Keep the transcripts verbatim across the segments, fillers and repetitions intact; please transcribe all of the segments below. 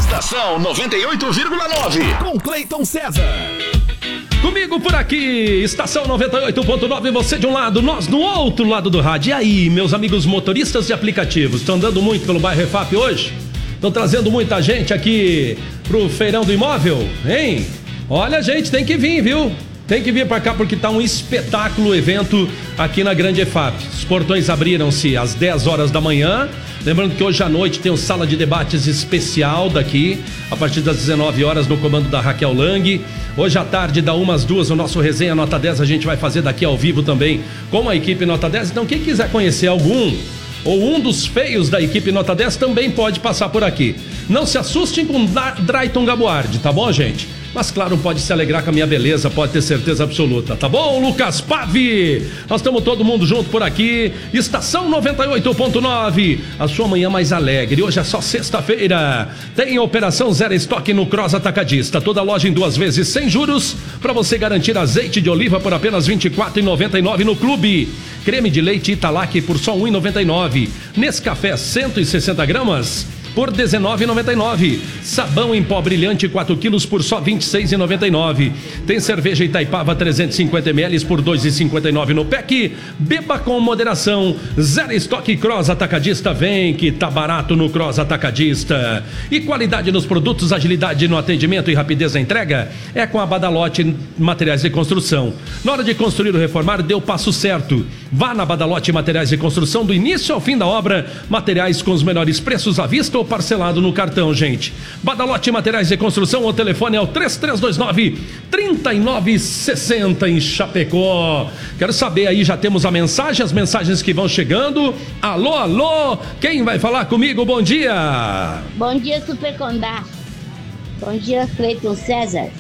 Estação noventa e oito vírgula nove. Com Cleiton César. Comigo por aqui, Estação noventa e oito ponto nove, você de um lado, nós do outro lado do rádio. E aí, meus amigos motoristas de aplicativos, estão andando muito pelo bairro Refap hoje? Estão trazendo muita gente aqui pro feirão do imóvel, hein? Olha, gente, tem que vir, viu? Tem que vir pra cá porque tá um espetáculo evento aqui na Grande Refap. Os portões abriram-se às dez horas da manhã. Lembrando que hoje à noite tem um sala de debates especial daqui, a partir das dezenove horas, no comando da Raquel Lang. Hoje à tarde, da uma às duas, o nosso Resenha Nota dez a gente vai fazer daqui ao vivo também com a equipe Nota dez. Então quem quiser conhecer algum ou um dos feios da equipe Nota dez também pode passar por aqui. Não se assustem com Drayton Gabuardi, tá bom, gente? Mas claro, pode se alegrar com a minha beleza, pode ter certeza absoluta, tá bom, Lucas Pave? Nós estamos todo mundo junto por aqui. Estação noventa e oito ponto nove, a sua manhã mais alegre. Hoje é só sexta-feira. Tem operação zero estoque no Cross Atacadista. Toda loja em duas vezes sem juros, para você garantir azeite de oliva por apenas vinte e quatro reais e noventa e nove centavos no Clube. Creme de leite Italac por só um real e noventa e nove centavos. Nescafé cento e sessenta gramas por dezenove reais e noventa e nove centavos. Sabão em pó brilhante quatro quilos por só vinte e seis reais e noventa e nove centavos. Tem cerveja Itaipava trezentos e cinquenta mililitros por dois reais e cinquenta e nove centavos no P E C. Beba com moderação. Zero estoque Cross Atacadista, vem que tá barato no Cross Atacadista. E qualidade nos produtos, agilidade no atendimento e rapidez na entrega é com a Badalote Materiais de Construção. Na hora de construir ou reformar, dê o passo certo. Vá na Badalote Materiais de Construção, do início ao fim da obra. Materiais com os melhores preços à vista ou parcelado no cartão, gente. Badalote Materiais de Construção, o telefone é o três três dois nove, três nove seis zero em Chapecó. Quero saber aí, já temos a mensagem, as mensagens que vão chegando. Alô, alô, quem vai falar comigo? Bom dia. Bom dia, Super Condá. Bom dia, Cleiton César.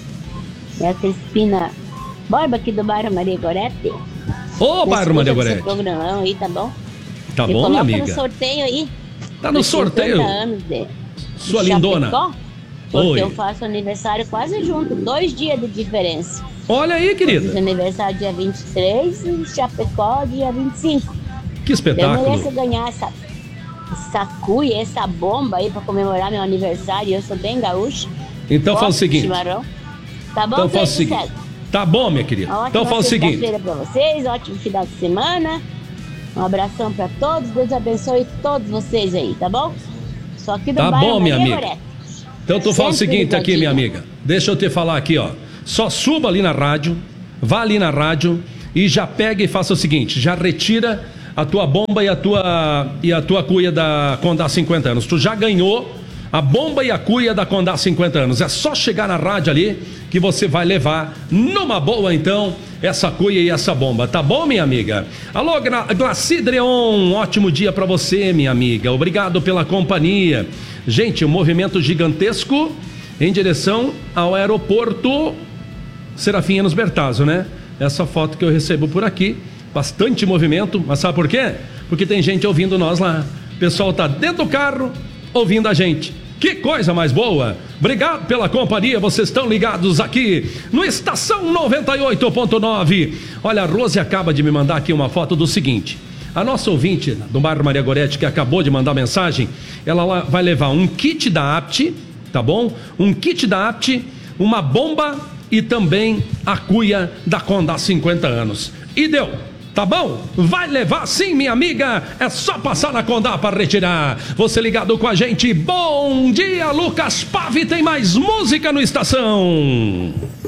É a Crispina Borba aqui do bairro Maria Gorete. Ô, bairro Maria Gorete. Programão aí, tá bom? Tá bom, minha amiga. No sorteio aí. Tá no sorteio. anos de, Sua de lindona. Chapecó, porque Oi. eu faço aniversário quase junto, dois dias de diferença. Olha aí, querida. Eu fiz aniversário dia vinte e três e Chapecó dia vinte e cinco. Que espetáculo. Eu mereço ganhar essa, essa cuia, essa bomba aí pra comemorar meu aniversário. Eu sou bem gaúcha. Então Gosto fala o de seguinte. chimarrão. Tá bom, Então fala o Cleiton seguinte. César? Tá bom, minha querida. Uma Então fala o seguinte. Ótima sexta-feira pra vocês, ótimo final de semana. Um abração pra todos, Deus abençoe todos vocês aí, tá bom? Só aqui do Tá bairro bom, minha Maria amiga. Gorete. Então tu fala o Sempre seguinte aqui, minha ligadinha. amiga. Deixa eu te falar aqui, ó. Só suba ali na rádio, vá ali na rádio e já pega e faça o seguinte, já retira a tua bomba e a tua e a tua cuia da Condá cinquenta anos. Tu já ganhou a bomba e a cuia da Condá cinquenta anos. É só chegar na rádio ali que você vai levar numa boa, então, essa cuia e essa bomba. Tá bom, minha amiga? Alô, Gra- Glacidreon, um ótimo dia pra você, minha amiga. Obrigado pela companhia. Gente, um movimento gigantesco em direção ao aeroporto Serafim Enos Bertazzo, né? Essa foto que eu recebo por aqui. Bastante movimento, mas sabe por quê? Porque tem gente ouvindo nós lá. O pessoal tá dentro do carro ouvindo a gente. Que coisa mais boa! Obrigado pela companhia, vocês estão ligados aqui no Estação noventa e oito ponto nove. Olha, a Rose acaba de me mandar aqui uma foto do seguinte. A nossa ouvinte do bairro Maria Gorete, que acabou de mandar mensagem, ela lá vai levar um kit da Apt, tá bom? Um kit da Apt, uma bomba e também a cuia da Condá cinquenta anos. E deu! Tá bom? Vai levar sim, minha amiga. É só passar na Condá para retirar. Você ligado com a gente. Bom dia, Lucas Pave. Tem mais música no Estação.